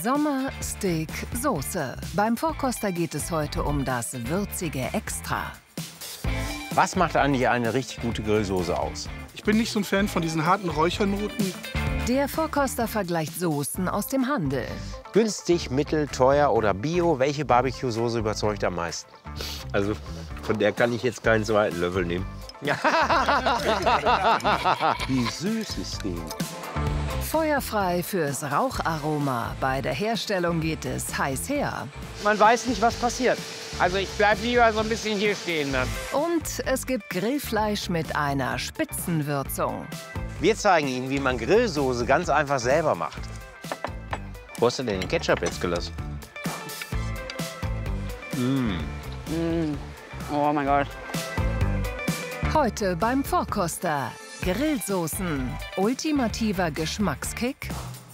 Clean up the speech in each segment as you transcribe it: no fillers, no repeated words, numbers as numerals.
Sommer, Steak, Soße. Beim Vorkoster geht es heute um das würzige Extra. Was macht eigentlich eine richtig gute Grillsoße aus? Ich bin nicht so ein Fan von diesen harten Räuchernoten. Der Vorkoster vergleicht Soßen aus dem Handel. Günstig, mittel, teuer oder bio, welche Barbecue-Soße überzeugt am meisten? Also von der kann ich jetzt keinen zweiten Löffel nehmen. Wie süß ist die? Feuerfrei fürs Raucharoma. Bei der Herstellung geht es heiß her. Man weiß nicht, was passiert. Also ich bleib lieber so ein bisschen hier stehen dann. Und es gibt Grillfleisch mit einer Spitzenwürzung. Wir zeigen Ihnen, wie man Grillsoße ganz einfach selber macht. Wo hast du denn den Ketchup jetzt gelassen? Oh mein Gott. Heute beim Vorkoster. Grillsoßen. Ultimativer Geschmackskick.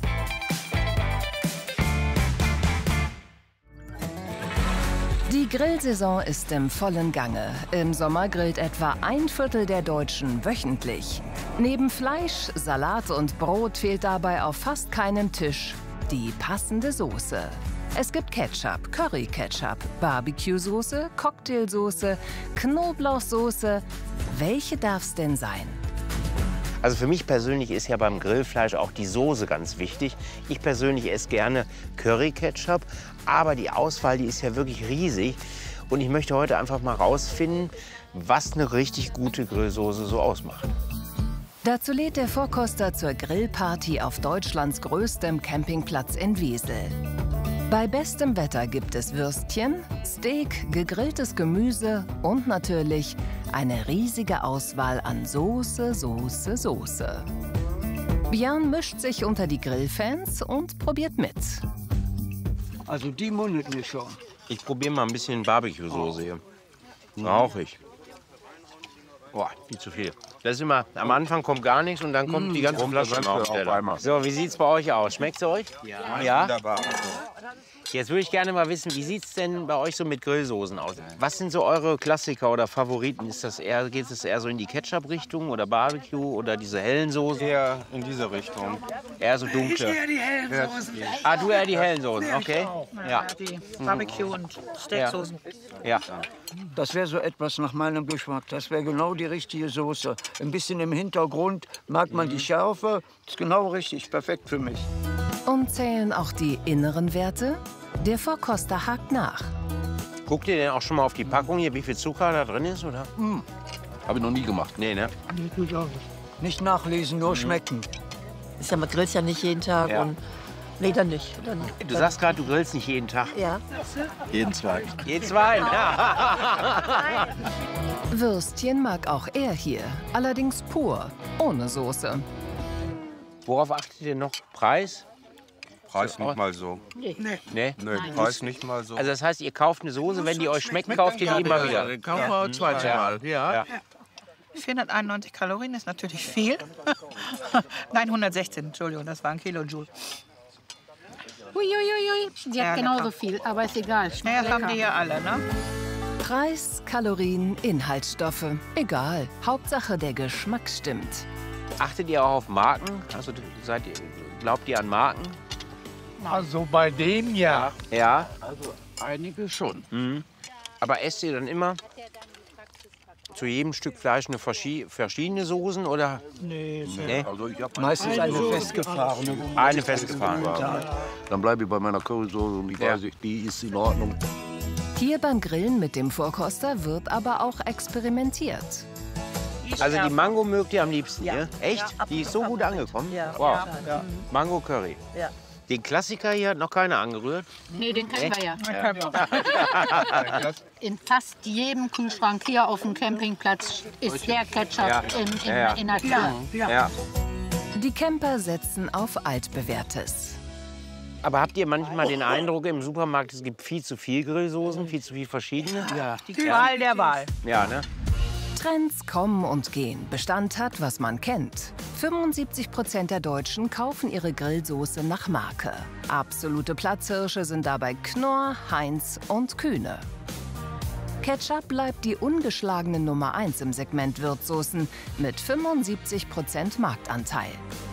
Die Grillsaison ist im vollen Gange. Im Sommer grillt etwa 1/4 der Deutschen wöchentlich. Neben Fleisch, Salat und Brot fehlt dabei auf fast keinem Tisch die passende Soße. Es gibt Ketchup, Curry-Ketchup, Barbecue-Soße, Cocktailsoße, Knoblauchsoße. Welche darf's denn sein? Also für mich persönlich ist ja beim Grillfleisch auch die Soße ganz wichtig. Ich persönlich esse gerne Curry-Ketchup, aber die Auswahl, die ist ja wirklich riesig. Und ich möchte heute einfach mal rausfinden, was eine richtig gute Grillsoße so ausmacht. Dazu lädt der Vorkoster zur Grillparty auf Deutschlands größtem Campingplatz in Wesel. Bei bestem Wetter gibt es Würstchen, Steak, gegrilltes Gemüse und natürlich eine riesige Auswahl an Soße, Soße, Soße. Björn mischt sich unter die Grillfans und probiert mit. Also die mundet mir schon. Ich probiere mal ein bisschen Barbecue-Soße hier. Rauchig. Boah, viel zu viel. Das ist immer, am Anfang kommt gar nichts und dann kommt die ganze Flasche auf einmal. So, wie sieht's bei euch aus? Schmeckt's euch? Ja. Wunderbar. Jetzt würde ich gerne mal wissen, wie sieht's denn bei euch so mit Grillsoßen aus? Was sind so eure Klassiker oder Favoriten? Ist das eher, geht es eher so in die Ketchup-Richtung oder Barbecue oder diese hellen Soßen? Eher in diese Richtung. Eher so dunkle. Ich eher die hellen Soßen. Ah, du eher die hellen Soßen, okay? Ja. Die Barbecue- und Steaksoßen. Ja. Das wäre so etwas nach meinem Geschmack. Das wäre genau die richtige Soße. Ein bisschen im Hintergrund mag man die Schärfe. Ist genau richtig, perfekt für mich. Und zählen auch die inneren Werte? Der Vorkoster hakt nach. Guckt ihr denn auch schon mal auf die Packung hier, wie viel Zucker da drin ist, oder? Habe ich noch nie gemacht. Nee, ne? Nicht nachlesen, nur schmecken. Ist ja, man grillt ja nicht jeden Tag. Ja. Und nee, dann nicht. Du sagst gerade, du grillst nicht jeden Tag. Ja. Jeden Zweig. Jeden zweiten, ja. Würstchen mag auch er hier, allerdings pur, ohne Soße. Worauf achtet ihr noch? Preis? Preis nicht mal so. Nee? Nee, Preis nicht mal so. Also das heißt, ihr kauft eine Soße, wenn die euch schmeckt, kauft ihr die immer wieder? Den kaufen wir zweites Mal. Ja. 491 Kalorien ist natürlich viel. Nein, 116, Entschuldigung, das waren Kilojoule. Uiuiui, die hat genauso lecker. viel, aber ist egal. Naja, das haben die hier alle, ne? Preis, Kalorien, Inhaltsstoffe, egal. Hauptsache der Geschmack stimmt. Achtet ihr auch auf Marken? Also glaubt ihr an Marken? Also bei dem ja. Ja. Also einige schon. Aber esst ihr dann immer zu jedem Stück Fleisch eine verschiedene Soßen oder? Nee. Also ich hab Meistens eine festgefahrene. Eine festgefahrene. Dann bleibe ich bei meiner Currysoße und ich weiß, die ist in Ordnung. Hier beim Grillen mit dem Vorkoster wird aber auch experimentiert. Also die Mango mögt ihr am liebsten, ja? Echt? Die ist so gut angekommen? Ja. Wow. Mango Curry. Ja. Den Klassiker hier hat noch keiner angerührt. Nee, den kennen wir ja. In fast jedem Kühlschrank hier auf dem Campingplatz ist der Ketchup in der Tür. Ja. Die Camper setzen auf Altbewährtes. Aber habt ihr manchmal den Eindruck im Supermarkt, es gibt viel zu viel Grillsoßen, viel zu viel verschiedene? Ja. Die Qual der Wahl. Ja, ne? Trends kommen und gehen. Bestand hat, was man kennt. 75% der Deutschen kaufen ihre Grillsoße nach Marke. Absolute Platzhirsche sind dabei Knorr, Heinz und Kühne. Ketchup bleibt die ungeschlagene Nummer 1 im Segment Würzsoßen mit 75% Marktanteil.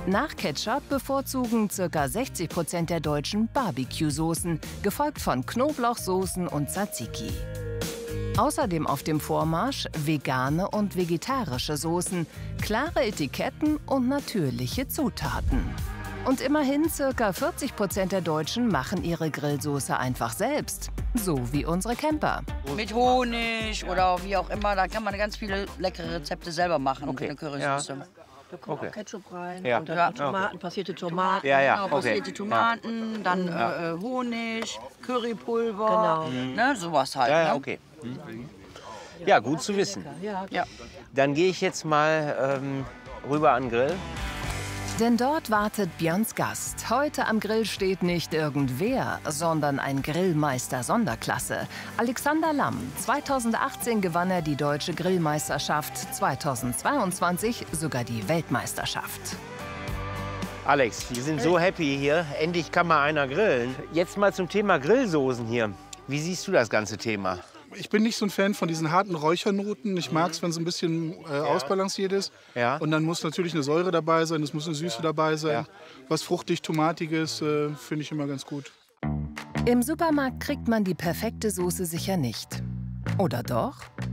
Nach Ketchup bevorzugen ca. 60% der Deutschen Barbecue-Soßen, gefolgt von Knoblauchsoßen und Tzatziki. Außerdem auf dem Vormarsch vegane und vegetarische Soßen, klare Etiketten und natürliche Zutaten. Und immerhin ca. 40% der Deutschen machen ihre Grillsoße einfach selbst. So wie unsere Camper. Mit Honig oder wie auch immer, da kann man ganz viele leckere Rezepte selber machen. Okay. Eine Currysoße. Da kommt auch Ketchup rein Ja. und dann Tomaten, passierte Tomaten. Genau, passierte Tomaten, dann Honig, Currypulver, ne, sowas halt. Ja, ne? okay. Ja, gut zu wissen. Ja. Dann gehe ich jetzt mal rüber an den Grill. Denn dort wartet Björns Gast. Heute am Grill steht nicht irgendwer, sondern ein Grillmeister Sonderklasse. Alexander Lamm. 2018 gewann er die Deutsche Grillmeisterschaft, 2022 sogar die Weltmeisterschaft. Alex, wir sind so happy hier. Endlich kann mal einer grillen. Jetzt mal zum Thema Grillsoßen hier. Wie siehst du das ganze Thema? Ich bin nicht so ein Fan von diesen harten Räuchernoten. Ich mag es, wenn es ein bisschen ausbalanciert ist. Ja. Und dann muss natürlich eine Säure dabei sein, es muss eine Süße dabei sein. Ja. Was fruchtig-tomatiges finde ich immer ganz gut. Im Supermarkt kriegt man die perfekte Soße sicher nicht. Oder doch?